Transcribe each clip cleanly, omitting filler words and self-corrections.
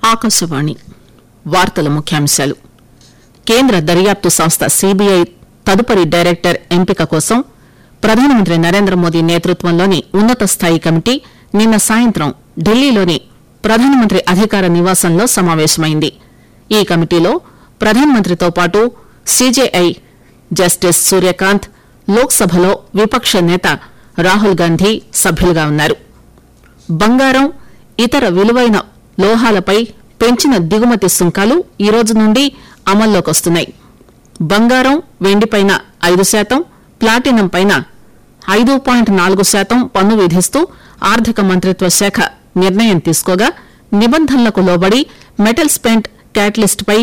ఆకాశవాణి వార్తల ముఖ్యాంశాలు. కేంద్ర దర్యాప్తు సంస్థ సిబిఐ తదుపరి డైరెక్టర్ ఎంపిక కోసం ప్రధానమంత్రి నరేంద్రమోదీ నేతృత్వంలోని ఉన్నత స్థాయి కమిటీ నిన్న సాయంత్రం ఢిల్లీలోని ప్రధానమంత్రి అధికార నివాసంలో సమావేశమైంది. ఈ కమిటీలో ప్రధానమంత్రితో పాటు సిజేఐ జస్టిస్ సూర్యకాంత్, లోక్సభలో విపక్ష నేత రాహుల్ గాంధీ సభ్యులుగా ఉన్నారు. బంగారం, ఇతర విలువైన లోహాలపై పెంచిన దిగుమతి సుంకాలు ఈ రోజు నుండి అమల్లోకొస్తున్నాయి. బంగారం, వెండిపైన 5%, ప్లాటినంపైన 5.4% పన్ను విధిస్తూ ఆర్థిక మంత్రిత్వ శాఖ నిర్ణయం తీసుకోగా, నిబంధనలకు లోబడి మెటల్ స్పెంట్ క్యాటలిస్ట్ పై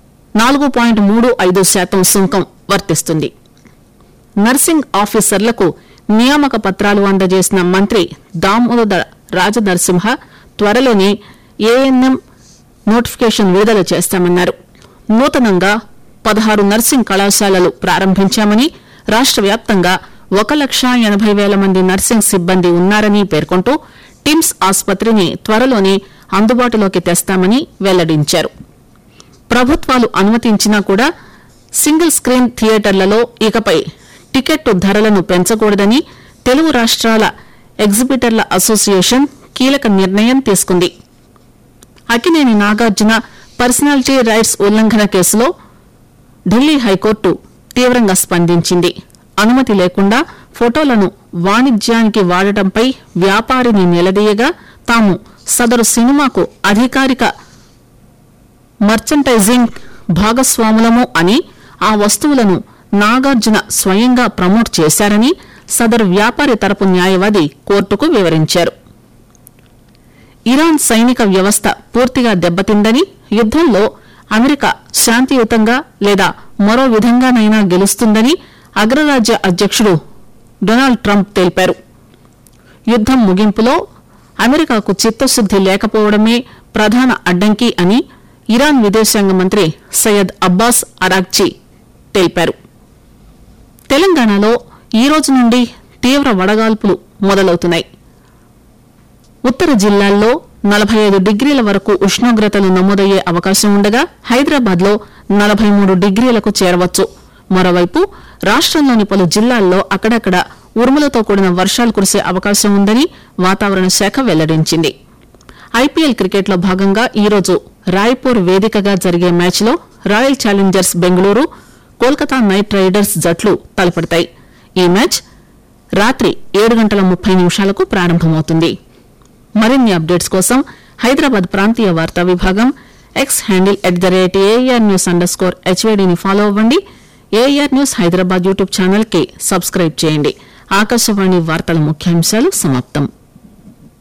4.35% సుంకం వర్తిస్తుంది. నర్సింగ్ ఆఫీసర్లకు నియామక పత్రాలు అందజేసిన మంత్రి దామోదర రాజనరసింహ త్వరలోనే ఏఎన్ఎం నోటిఫికేషన్ విడుదల చేస్తామన్నారు. నూతనంగా 16 నర్సింగ్ కళాశాలలు ప్రారంభించామని, రాష్ట వ్యాప్తంగా 1,80,000 మంది నర్సింగ్ సిబ్బంది ఉన్నారని పేర్కొంటూ టిమ్స్ ఆసుపత్రిని త్వరలోనే అందుబాటులోకి తెస్తామని వెల్లడించారు. ప్రభుత్వాలు అనుమతించినా కూడా సింగిల్ స్క్రీన్ థియేటర్లలో ఇకపై టికెట్టు ధరలను పెంచకూడదని తెలుగు రాష్ట్రాల ఎగ్జిబిటర్ల అసోసియేషన్ కీలక నిర్ణయం తీసుకుంది. అక్కినేని నాగార్జున పర్సనాలిటీ రైట్స్ ఉల్లంఘన కేసులో ఢిల్లీ హైకోర్టు తీవ్రంగా స్పందించింది. అనుమతి లేకుండా ఫోటోలను వాణిజ్యానికి వాడటంపై వ్యాపారిని నిలదీయగా, తాము సదరు సినిమాకు అధికారిక మర్చంటైజింగ్ భాగస్వాములము అని, ఆ వస్తువులను నాగార్జున స్వయంగా ప్రమోట్ చేశారని సదరు వ్యాపారి తరపు న్యాయవాది కోర్టుకు వివరించారు. ఇరాన్ సైనిక వ్యవస్థ పూర్తిగా దెబ్బతిందని, యుద్దంలో అమెరికా శాంతియుతంగా లేదా మరో విధంగానైనా గెలుస్తుందని అగ్రరాజ్య అధ్యక్షుడు డొనాల్డ్ ట్రంప్ తెలిపారు. యుద్దం ముగింపులో అమెరికాకు చిత్తశుద్ది లేకపోవడమే ప్రధాన అడ్డంకి అని ఇరాన్ విదేశాంగ మంత్రి సయ్యద్ అబ్బాస్ అరాగ్చి తెలిపారు. తెలంగాణలో ఈ రోజు నుండి తీవ్ర వడగాల్పులు మొదలవుతున్నాయి. ఉత్తర జిల్లాల్లో 45 డిగ్రీల వరకు ఉష్ణోగ్రతలు నమోదయ్యే అవకాశం ఉండగా, హైదరాబాద్ లో 43 డిగ్రీలకు చేరవచ్చు. మరోవైపు రాష్టంలోని పలు జిల్లాల్లో అక్కడక్కడ ఉరుములతో కూడిన వర్షాలు కురిసే అవకాశం ఉందని వాతావరణ శాఖ వెల్లడించింది. ఐపీఎల్ క్రికెట్లో భాగంగా ఈరోజు రాయ్పూర్ వేదికగా జరిగే మ్యాచ్లో royal Challengers Bengaluru, Kolkata night riders జట్లు తలపడతాయి. ఈ మ్యాచ్ రాత్రి 7:30 ప్రారంభమవుతుంది. మరిన్ని అప్డేట్స్ కోసం హైదరాబాద్ ప్రాంతీయ వార్తా విభాగం ఎక్స్ హ్యాండిల్ @ARNews_HVD ని ఫాలో అవ్వండి. AR news Hyderabad YouTube channel కి సబ్స్క్రైబ్ చేయండి. ఆకాశవాణి వార్తల ముఖ్యాంశాలు సమాప్తం.